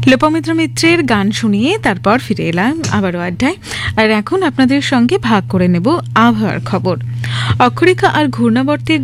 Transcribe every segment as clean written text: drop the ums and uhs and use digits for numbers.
লোপামিত্র মিত্রের গান শুনিয়ে তারপর ফিরে এলাম আবারও আড্ডায়। আর এখন আপনাদের সঙ্গে ভাগ করে নেব আবহাওয়ার খবর। অক্ষরেখা আর ঘূর্ণাবর্তের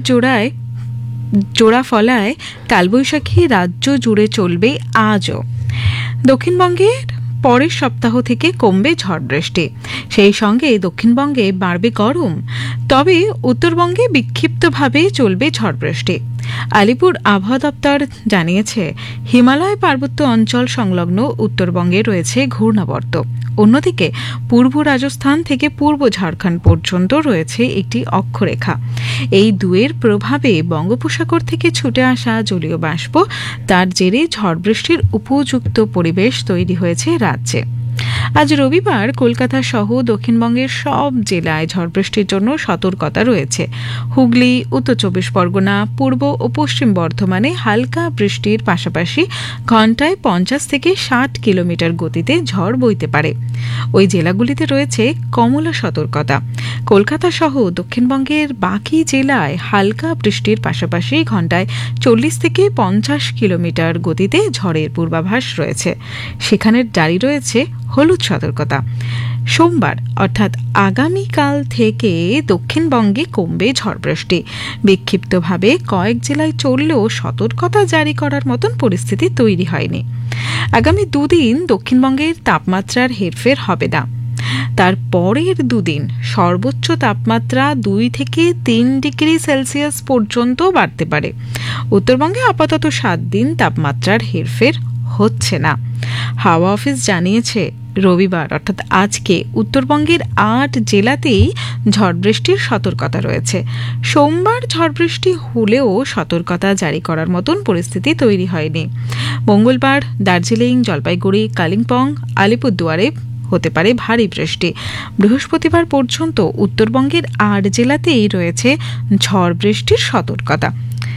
জোড়া ফলায় কালবৈশাখী রাজ্য জুড়ে চলবে আজও। দক্ষিণবঙ্গের পরের সপ্তাহ থেকে কমবে ঝড় বৃষ্টি, সেই সঙ্গে দক্ষিণবঙ্গে বাড়বে গরম, তবে উত্তরবঙ্গে বিক্ষিপ্তভাবে চলবে ঝড় বৃষ্টি। আলিপুর আবহাওয়া দপ্তর জানিয়েছে, হিমালয় পার্বত্য অঞ্চল সংলগ্ন উত্তরবঙ্গে রয়েছে ঘূর্ণাবর্ত। অন্যদিকে পূর্ব রাজস্থান থেকে পূর্ব ঝাড়খণ্ড পর্যন্ত রয়েছে একটি অক্ষরেখা। এই দুয়ের প্রভাবে বঙ্গোপসাগর থেকে ছুটে আসা জলীয় বাষ্প, তার জেরে ঝড় বৃষ্টির উপযুক্ত পরিবেশ তৈরি হয়েছে রাজ্যে। আজ রবিবার কলকাতা সহ দক্ষিণবঙ্গের সব জেলায় ঝড় বৃষ্টির জন্য সতর্কতা রয়েছে। হুগলি, উত্তর চব্বিশ পরগনা, পূর্ব ও পশ্চিম বর্ধমানে হালকা বৃষ্টির পাশাপাশি ঘণ্টায় 50 থেকে 60 কিলোমিটার গতিতে ঝড় বইতে পারে। ওই জেলাগুলিতে রয়েছে কমলা সতর্কতা। কলকাতা সহ দক্ষিণবঙ্গের বাকি জেলায় হালকা বৃষ্টির পাশাপাশি ঘণ্টায় 40 থেকে 50 কিলোমিটার গতিতে ঝড়ের পূর্বাভাস রয়েছে। সেখানে জারি রয়েছে হলুদ সতর্কতা। সোমবার অর্থাৎ আগামীকাল থেকে দক্ষিণবঙ্গে কমবে ঝড় বৃষ্টি। বিক্ষিপ্তভাবে কয়েক জেলায় চললেও সতর্কতা জারি করার মতন পরিস্থিতি তৈরি হয়নি। আগামী দুদিন দক্ষিণবঙ্গের তাপমাত্রার হেরফের হবে না। তার পরের দুদিন সর্বোচ্চ তাপমাত্রা 2 থেকে 3 ডিগ্রি সেলসিয়াস পর্যন্ত বাড়তে পারে। উত্তরবঙ্গে আপাতত 7 দিন তাপমাত্রার হেরফের হচ্ছে না। হাওয়া অফিস জানিয়েছে, রবিবার অর্থাৎ আজকে উত্তরবঙ্গের 8 জেলাতেই ঝড় বৃষ্টির সতর্কতা রয়েছে। সোমবার ঝড় বৃষ্টি হলেও সতর্কতা জারি করার মতন পরিস্থিতি তৈরি হয়নি। মঙ্গলবার দার্জিলিং, জলপাইগুড়ি, কালিম্পং, আলিপুরদুয়ারে হতে পারে ভারী বৃষ্টি। বৃহস্পতিবার পর্যন্ত উত্তরবঙ্গের 8 জেলাতেই রয়েছে ঝড় বৃষ্টির সতর্কতা।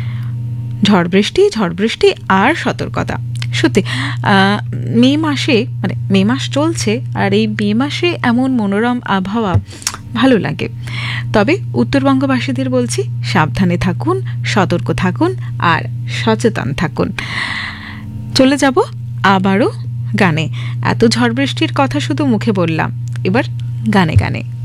ঝড় বৃষ্টি আর সতর্কতা। সত্যি মে মাস চলছে, আর এই মে মাসে এমন মনোরম আবহাওয়া ভালো লাগে। তবে উত্তরবঙ্গবাসীদের বলছি, সাবধানে থাকুন, সতর্ক থাকুন আর সচেতন থাকুন। চলে যাব আবারও গানে। এত ঝড় বৃষ্টির কথা শুধু মুখে বললাম, এবার গানে গানে।